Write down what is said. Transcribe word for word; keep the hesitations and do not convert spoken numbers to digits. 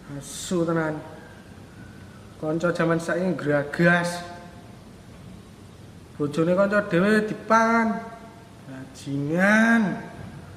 Asu tenan. Kanca jaman saiki gragas. Bojone kanca dhewe dipan. Bajingan.